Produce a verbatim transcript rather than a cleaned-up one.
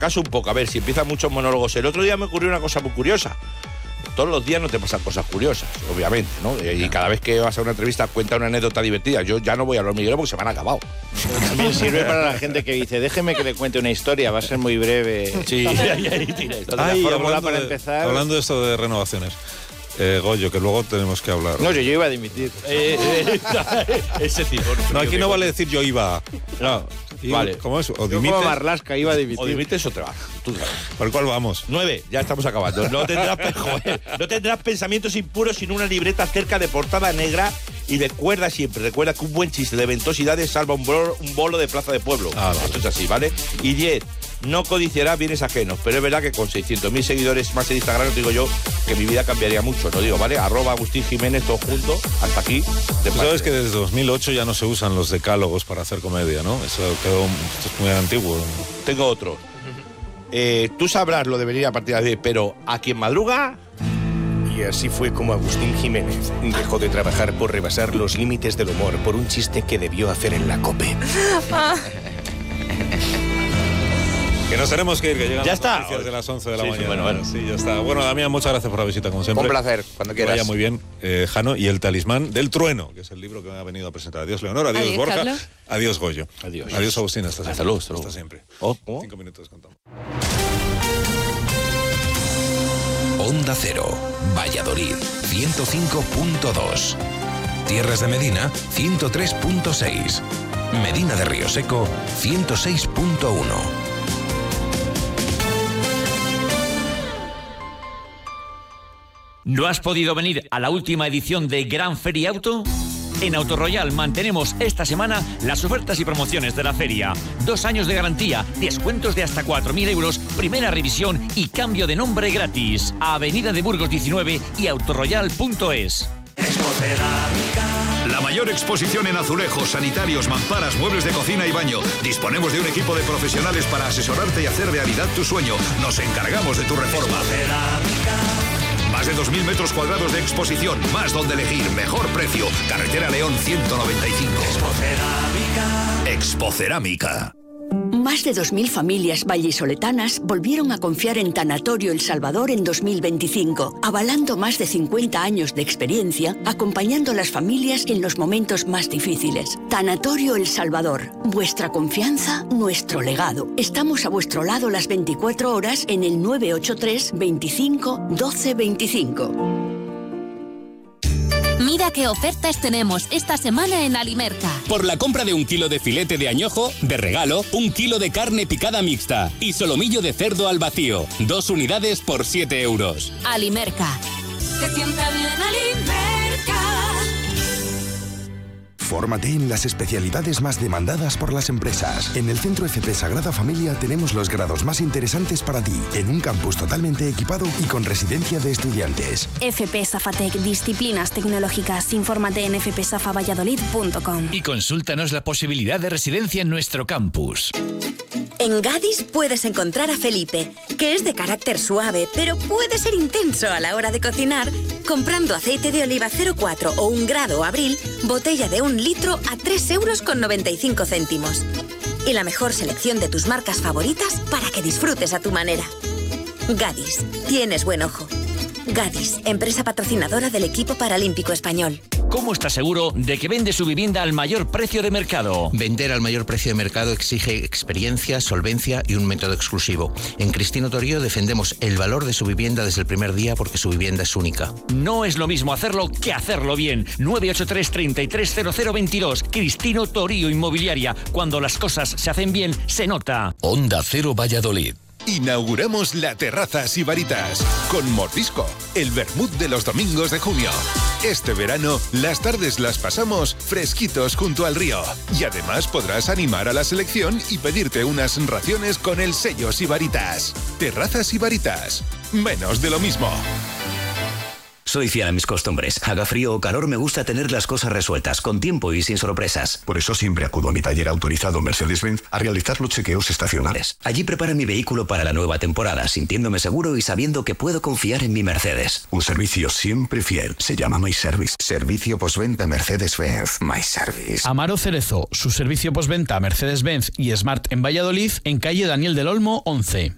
caso un poco, a ver, si empiezan muchos monólogos. El otro día me ocurrió una cosa muy curiosa. Todos los días no te pasan cosas curiosas, obviamente, ¿no? Y cada vez que vas a una entrevista cuenta una anécdota divertida. Yo ya no voy al hormiguero porque se me han acabado. También sirve para la gente que dice, déjeme que le cuente una historia, va a ser muy breve. Sí, ahí, ahí tienes. Ay, hablando, para de, empezar... hablando de esto de renovaciones. Eh, Goyo, que luego tenemos que hablar. No, yo, yo iba a dimitir. Eh, eh, ese tipo. No, aquí no vale decir yo iba. No, iba, vale. ¿Cómo es? O yo dimites. como Marlaska iba a dimitir. O dimites o te vas. Tú sabes. ¿Por cuál vamos? Nueve, ya estamos acabando. No tendrás, joder, no tendrás pensamientos impuros sin una libreta cerca de portada negra y recuerda siempre, recuerda que un buen chiste de ventosidades salva un bolo, un bolo de plaza de pueblo. Ah, vale. Esto es así, ¿vale? Y diez, no codiciarás bienes ajenos, pero es verdad que con seiscientos mil seguidores más en Instagram os digo yo que mi vida cambiaría mucho, no digo, ¿vale? Arroba Agustín Jiménez, todo junto, hasta aquí. Tú sabes que desde dos mil ocho ya no se usan los decálogos para hacer comedia, ¿no? Eso quedó, esto es muy antiguo. Tengo otro. Eh, tú sabrás lo de venir a partir de diez, pero a quien madruga... Y así fue como Agustín Jiménez dejó de trabajar por rebasar los límites del humor por un chiste que debió hacer en la COPE. Que nos tenemos que ir, que llegan ya las está. noticias de las once de la sí, mañana. Sí, bueno, bueno. Sí, ya está. Bueno, Damián, muchas gracias por la visita, como siempre. Un placer, cuando quieras. Que vaya muy bien, eh, Jano, y El talismán del trueno, que es el libro que me ha venido a presentar. Adiós, Leonor, adiós, Adiós, Borja, Carlos. adiós, Goyo. Adiós. Adiós, Agustín, hasta siempre. Hasta luego, hasta luego. Hasta siempre. Oh, ¿cómo? Cinco minutos, contamos. Onda Cero, Valladolid, ciento cinco punto dos. Tierras de Medina, ciento tres punto seis. Medina de Río Seco, ciento seis punto uno. ¿No has podido venir a la última edición de Gran Feria Auto? En Autoroyal mantenemos esta semana las ofertas y promociones de la feria. Dos años de garantía, descuentos de hasta cuatro mil euros, primera revisión y cambio de nombre gratis. Avenida de Burgos diecinueve y autoroyal punto es. La mayor exposición en azulejos, sanitarios, mamparas, muebles de cocina y baño. Disponemos de un equipo de profesionales para asesorarte y hacer realidad tu sueño. Nos encargamos de tu reforma. Más de dos mil metros cuadrados de exposición, más donde elegir, mejor precio. Carretera León ciento noventa y cinco. Expocerámica. Expocerámica. Más de dos mil familias vallisoletanas volvieron a confiar en Tanatorio El Salvador en dos mil veinticinco, avalando más de cincuenta años de experiencia, acompañando a las familias en los momentos más difíciles. Tanatorio El Salvador, vuestra confianza, nuestro legado. Estamos a vuestro lado las veinticuatro horas en el nueve ocho tres, veinticinco, doce veinticinco. Mira qué ofertas tenemos esta semana en Alimerca. Por la compra de un kilo de filete de añojo, de regalo, un kilo de carne picada mixta y solomillo de cerdo al vacío. Dos unidades por siete euros. Alimerca. Te sienta bien Alimerca. Fórmate en las especialidades más demandadas por las empresas. En el Centro F P Sagrada Familia tenemos los grados más interesantes para ti, en un campus totalmente equipado y con residencia de estudiantes. F P Safatec, disciplinas tecnológicas. Infórmate en f p safa valladolid punto com. Y consúltanos la posibilidad de residencia en nuestro campus. En Gadis puedes encontrar a Felipe, que es de carácter suave, pero puede ser intenso a la hora de cocinar, comprando aceite de oliva cero cuatro o un grado Abril, botella de un litro a tres euros con noventa y cinco céntimos. Y la mejor selección de tus marcas favoritas para que disfrutes a tu manera. Gadis, tienes buen ojo. Gadis, empresa patrocinadora del equipo paralímpico español. ¿Cómo está seguro de que vende su vivienda al mayor precio de mercado? Vender al mayor precio de mercado exige experiencia, solvencia y un método exclusivo. En Cristino Torío defendemos el valor de su vivienda desde el primer día porque su vivienda es única. No es lo mismo hacerlo que hacerlo bien. nueve ocho tres, treinta y tres, cero cero veintidós. Cristino Torío Inmobiliaria. Cuando las cosas se hacen bien, se nota. Onda Cero Valladolid. Inauguramos la Terraza Sibaritas con Mordisco, el vermut de los domingos de junio. Este verano, las tardes las pasamos fresquitos junto al río. Y además podrás animar a la selección y pedirte unas raciones con el sello Sibaritas. Terraza Sibaritas. Menos de lo mismo. Soy fiel a mis costumbres. Haga frío o calor, me gusta tener las cosas resueltas, con tiempo y sin sorpresas. Por eso siempre acudo a mi taller autorizado Mercedes-Benz a realizar los chequeos estacionales. Allí preparo mi vehículo para la nueva temporada, sintiéndome seguro y sabiendo que puedo confiar en mi Mercedes. Un servicio siempre fiel. Se llama My Service. Servicio postventa Mercedes-Benz. My Service. Amaro Cerezo, su servicio postventa Mercedes-Benz y Smart en Valladolid, en calle Daniel del Olmo, once.